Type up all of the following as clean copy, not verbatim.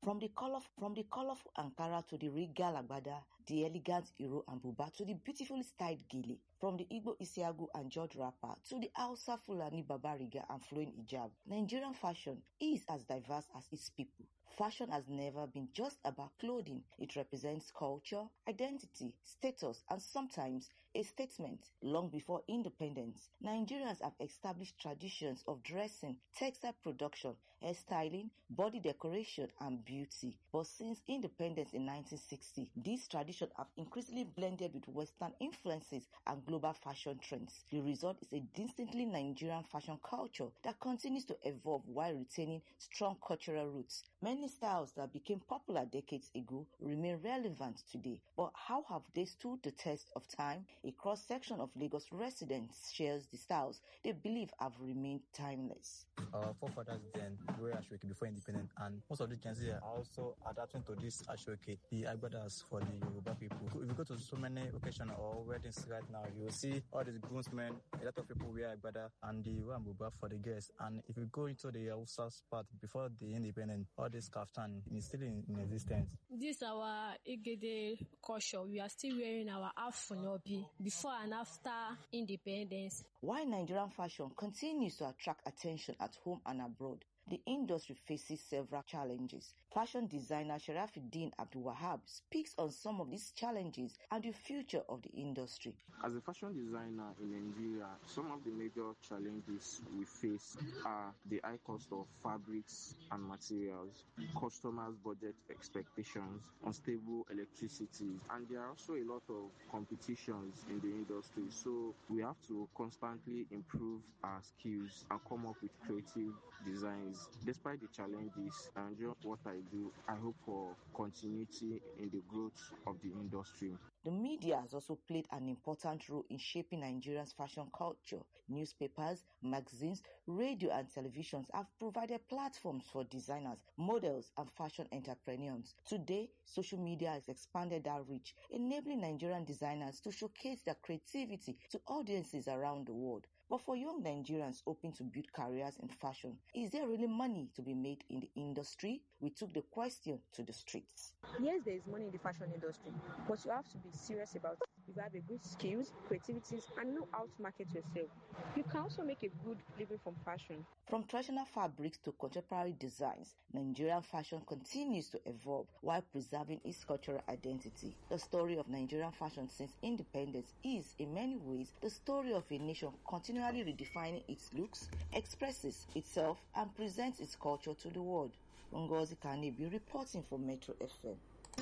From the colorful Ankara to the regal agbada, the elegant Iro and Buba to the beautifully styled gele, from the Igbo Isiagu and George wrapper to the Hausa Fulani Babariga and flowing hijab, Nigerian fashion is as diverse as its people. Fashion has never been just about clothing. It represents culture, identity, status, and sometimes a statement. Long before independence, Nigerians have established traditions of dressing, textile production, hairstyling, body decoration, and beauty. But since independence in 1960, these traditions have increasingly blended with Western influences and global fashion trends. The result is a distinctly Nigerian fashion culture that continues to evolve while retaining strong cultural roots. Many styles that became popular decades ago remain relevant today, but how have they stood the test of time? A cross-section of Lagos residents shares the styles they believe have remained timeless. Our forefathers then wear ashoke before independence, and most of the Gen Z are also adapting to this ashoke, the agbadas for the Yoruba people. If you go to so many occasions or weddings right now, you will see all these groomsmen, a lot of people wear agbada and the Wambuba for the guests. And if you go into the Hausa part before the independence, all this kaftan is still in existence. This our Igede culture. We are still wearing our afunobi before and after independence. While Nigerian fashion continues to attract attention at home and abroad, the industry faces several challenges. Fashion designer Sharafuddin Abdul Wahab speaks on some of these challenges and the future of the industry. As a fashion designer in Nigeria, some of the major challenges we face are the high cost of fabrics and materials, customers' budget expectations, unstable electricity, and there are also a lot of competitions in the industry. So we have to constantly improve our skills and come up with creative designs. Despite the challenges, I enjoy what I do. I hope for continuity in the growth of the industry. The media has also played an important role in shaping Nigeria's fashion culture. Newspapers, magazines, radio and televisions have provided platforms for designers, models and fashion entrepreneurs. Today, social media has expanded that reach, enabling Nigerian designers to showcase their creativity to audiences around the world. But for young Nigerians hoping to build careers in fashion, is there really money to be made in the industry? We took the question to the streets. Yes, there is money in the fashion industry, but you have to be serious about it. If you have a good skills, creativities, and know how to market yourself, you can also make a good living from fashion. From traditional fabrics to contemporary designs, Nigerian fashion continues to evolve while preserving its cultural identity. The story of Nigerian fashion since independence is, in many ways, the story of a nation continually redefining its looks, expresses itself, and presents its culture to the world. Ngozi Kanebi reporting for Metro FM.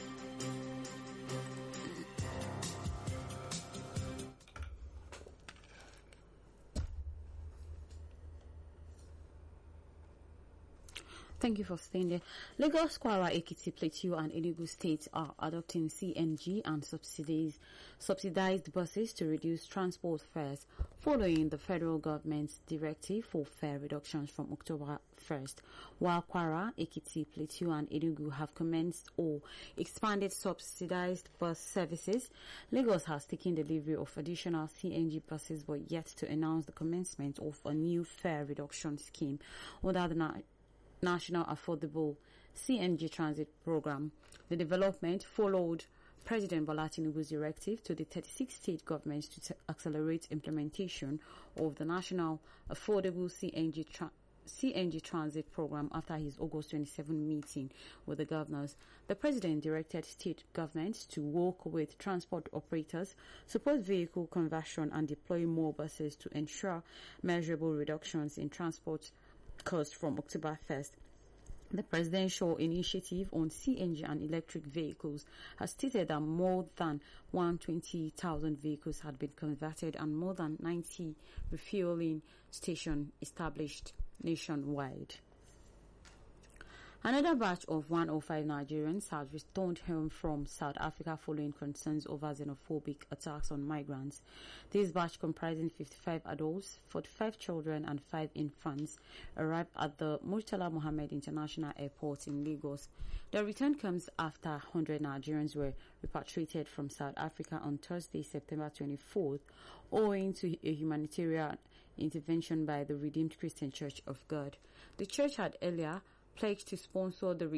Thank you for staying there. Lagos, Kwara, Ekiti, Plateau and Enugu states are adopting CNG and subsidized buses to reduce transport fares following the federal government's directive for fare reductions from October 1st. While Kwara, Ekiti, Plateau and Enugu have commenced or expanded subsidized bus services, Lagos has taken delivery of additional CNG buses but yet to announce the commencement of a new fare reduction scheme under the National Affordable CNG Transit Program. The development followed President Bola Tinubu's directive to the 36 state governments to accelerate implementation of the National Affordable CNG Transit Program after his August 27 meeting with the governors. The president directed state governments to work with transport operators, support vehicle conversion and deploy more buses to ensure measurable reductions in transport cost from October 1st. The presidential initiative on CNG and electric vehicles has stated that more than 120,000 vehicles had been converted and more than 90 refueling stations established nationwide. Another batch of 105 Nigerians has returned home from South Africa following concerns over xenophobic attacks on migrants. This batch, comprising 55 adults, 45 children and 5 infants, arrived at the Murtala Mohammed International Airport in Lagos. The return comes after 100 Nigerians were repatriated from South Africa on Thursday, September 24th, owing to a humanitarian intervention by the Redeemed Christian Church of God. The church had earlier pledged to sponsor the